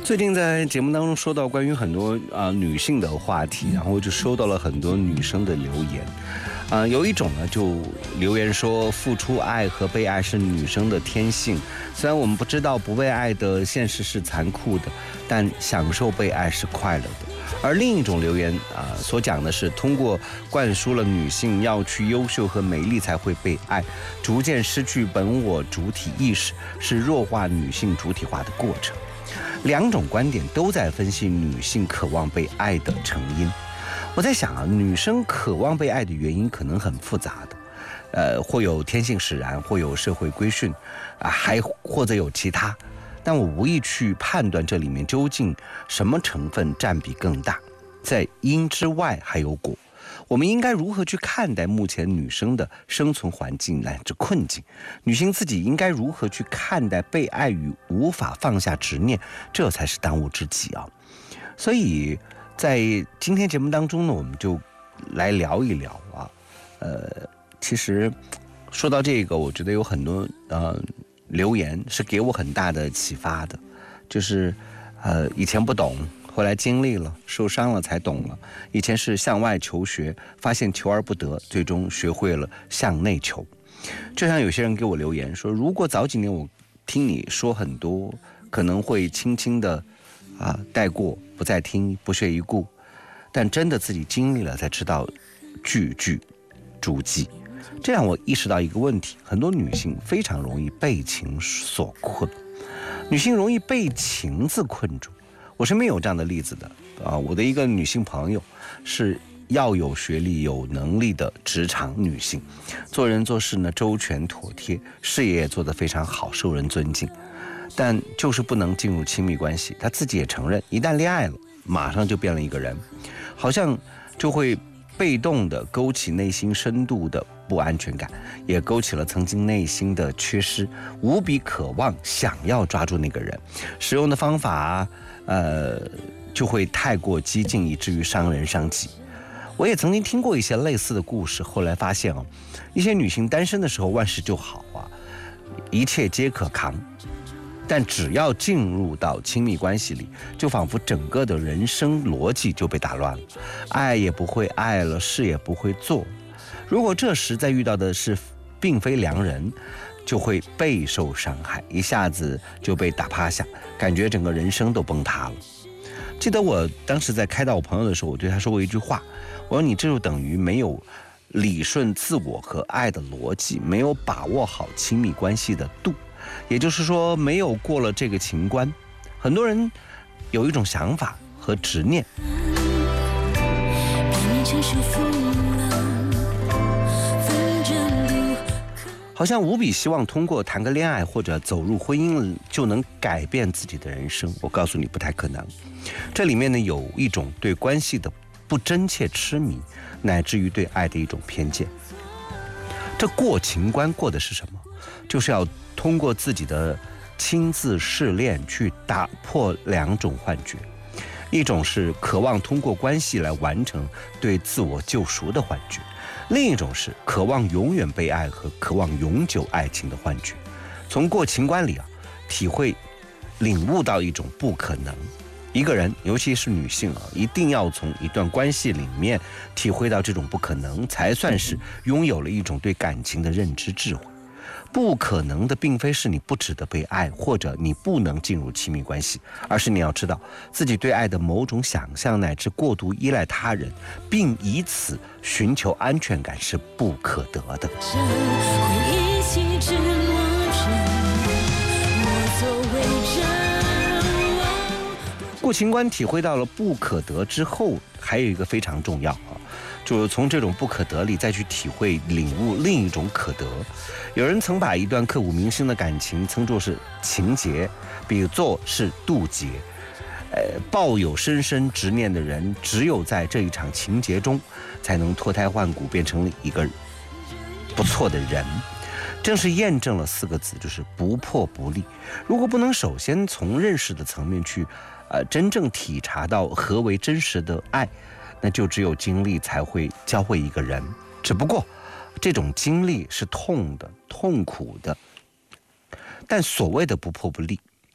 最近在节目当中说到关于很多女性的话题，然后就收到了很多女生的留言。有一种呢就留言说，付出爱和被爱是女生的天性，虽然我们不知道不被爱的现实是残酷的，但享受被爱是快乐的。而另一种留言所讲的是，通过灌输了女性要去优秀和美丽才会被爱，逐渐失去本我主体意识，是弱化女性主体化的过程。两种观点都在分析女性渴望被爱的成因。我在想女生渴望被爱的原因可能很复杂的，或有天性使然，或有社会规训，还或者有其他。但我无意去判断这里面究竟什么成分占比更大。在因之外还有果，我们应该如何去看待目前女生的生存环境乃至困境？女性自己应该如何去看待被爱与无法放下执念？这才是当务之急啊！所以在今天节目当中呢，我们就来聊一聊其实说到这个，我觉得有很多留言是给我很大的启发的，就是以前不懂，后来经历了，受伤了才懂了。以前是向外求学，发现求而不得，最终学会了向内求。就像有些人给我留言说，如果早几年我听你说很多，可能会轻轻的带过，不再听，不屑一顾。但真的自己经历了才知道句句注记。这让我意识到一个问题，很多女性非常容易被情所困，女性容易被情字困住。我身边有这样的例子的我的一个女性朋友是要有学历有能力的职场女性，做人做事呢周全妥帖，事业也做得非常好，受人尊敬，但就是不能进入亲密关系。她自己也承认，一旦恋爱了马上就变了一个人，好像就会被动地勾起内心深度的不安全感，也勾起了曾经内心的缺失，无比渴望想要抓住那个人。使用的方法就会太过激进，以至于伤人伤己。我也曾经听过一些类似的故事，后来发现一些女性单身的时候万事就好一切皆可扛，但只要进入到亲密关系里，就仿佛整个的人生逻辑就被打乱了，爱也不会爱了，事也不会做。如果这时再遇到的是并非良人，就会备受伤害，一下子就被打趴下，感觉整个人生都崩塌了。记得我当时在开导我朋友的时候，我对他说过一句话，我说你这就等于没有理顺自我和爱的逻辑，没有把握好亲密关系的度，也就是说没有过了这个情关。很多人有一种想法和执念，好像无比希望通过谈个恋爱或者走入婚姻就能改变自己的人生。我告诉你不太可能。这里面呢有一种对关系的不真切痴迷，乃至于对爱的一种偏见。这过情关过的是什么？就是要通过自己的亲自试炼去打破两种幻觉，一种是渴望通过关系来完成对自我救赎的幻觉，另一种是渴望永远被爱和渴望永久爱情的幻觉。从过情关里体会领悟到一种不可能。一个人尤其是女性一定要从一段关系里面体会到这种不可能，才算是拥有了一种对感情的认知智慧。不可能的并非是你不值得被爱，或者你不能进入亲密关系，而是你要知道自己对爱的某种想象乃至过度依赖他人，并以此寻求安全感是不可得的。过情关体会到了不可得之后，还有一个非常重要就是从这种不可得里再去体会领悟另一种可得。有人曾把一段刻骨铭心的感情称作是情结，比作是渡劫。抱有深深执念的人，只有在这一场情结中才能脱胎换骨，变成一个不错的人。正是验证了4个字，就是不破不立。如果不能首先从认识的层面去真正体察到何为真实的爱，那就只有经历才会教会一个人。只不过这种经历是痛的、痛苦的，但所谓的不破不立，